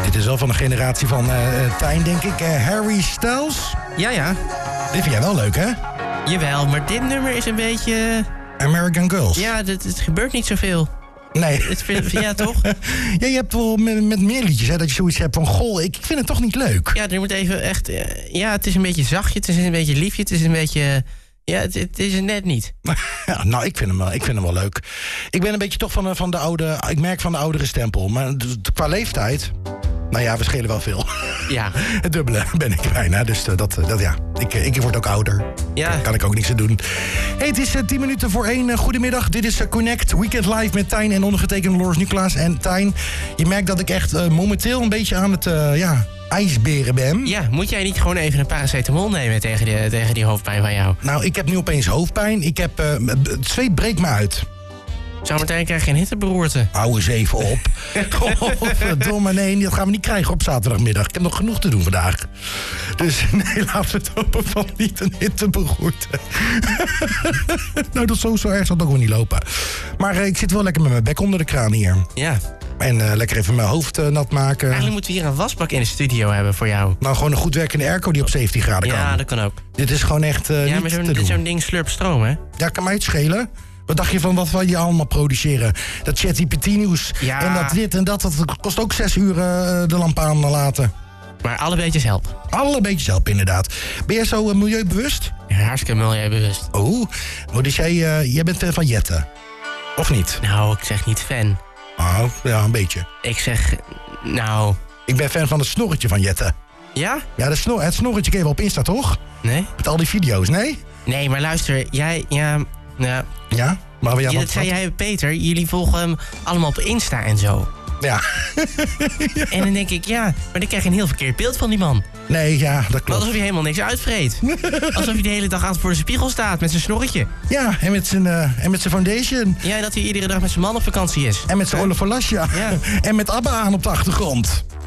Dit is wel van de generatie van Tijn, denk ik. Harry Styles. Ja. Dit vind jij wel leuk, hè? Jawel, maar dit nummer is een beetje... American Girls. Ja, het gebeurt niet zoveel. Nee. Ja, toch? Ja, je hebt wel met meer liedjes, hè, dat je zoiets hebt van... Goh, ik vind het toch niet leuk. Ja, er moet even echt... Ja, het is een beetje zachtje, het is een beetje liefje, het is een beetje... Ja, het is het net niet. Ja, nou, ik vind hem wel leuk. Ik ben een beetje toch van de oude... Ik merk van de oudere stempel. Maar qua leeftijd... Nou ja, we schelen wel veel. Ja. Het dubbele ben ik bijna. Dus ja. Ik word ook ouder. Ja. Daar kan ik ook niks aan doen. Hey, het is 10 minuten voor 1. Goedemiddag. Dit is Connect Weekend Live met Tijn en ondergetekende Loris Nicolaas. En Tijn, je merkt dat ik echt momenteel een beetje aan het ijsberen ben. Ja, moet jij niet gewoon even een paracetamol nemen tegen die hoofdpijn van jou? Nou, ik heb nu opeens hoofdpijn. Ik heb... het zweet breekt me uit. Zometeen krijg je een hitteberoerte. Hou eens even op. Godverdomme, nee, dat gaan we niet krijgen op zaterdagmiddag. Ik heb nog genoeg te doen vandaag. Dus nee, laten we het hopen van niet een hitteberoerte. Nou, dat zo erg zal het ook wel niet lopen. Maar ik zit wel lekker met mijn bek onder de kraan hier. Ja. En lekker even mijn hoofd nat maken. Eigenlijk moeten we hier een wasbak in de studio hebben voor jou. Nou, gewoon een goed werkende airco die op 17 graden kan. Ja, dat kan ook. Dit is gewoon echt ja, niet maar te doen. zo'n ding slurpt stroom, hè? Ja, kan mij het schelen. Wat dacht je van wat wil je allemaal produceren? Dat ChatGPT-nieuws en dat dit en dat kost ook 6 uur de lamp aan laten. Maar alle beetjes helpen. Alle beetjes helpen, inderdaad. Ben jij zo milieubewust? Ja, hartstikke milieubewust. Oh, dus jij bent fan van Jette? Of niet? Nou, ik zeg niet fan. Oh, ja, een beetje. Ik zeg, nou... Ik ben fan van het snorretje van Jette. Ja? Ja, het snorretje ken je wel op Insta, toch? Nee? Met al die video's, nee? Nee, maar luister, jij... Ja, maar dat zei jij, Peter. Jullie volgen hem allemaal op Insta en zo. Ja. En dan denk ik, ja, maar dan krijg je een heel verkeerd beeld van die man. Nee, ja, dat klopt. Alsof hij helemaal niks uitvreet. Alsof hij de hele dag voor zijn spiegel staat met zijn snorretje. Ja, en met zijn foundation. Ja, dat hij iedere dag met zijn man op vakantie is. En met zijn Olaf Lasja. Ja. En met ABBA aan op de achtergrond.